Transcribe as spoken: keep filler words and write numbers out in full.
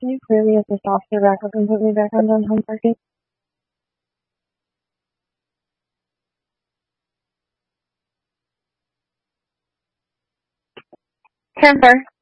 Can you clearly assist officer back up and put me back on on home parking? ten four.